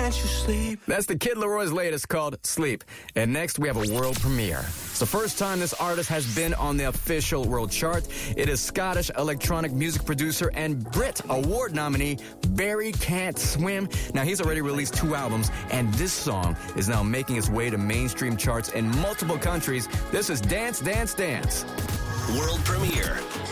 can't you sleep? That's the Kid Leroy's latest called Sleep. And next we have a world premiere. It's the first time this artist has been on the official world chart. It is Scottish electronic music producer and Brit Award nominee Barry Can't Swim. Now, he's already released 2 albums, and this song is now making its way to mainstream charts in multiple countries. This is Dance, Dance, Dance. World premiere.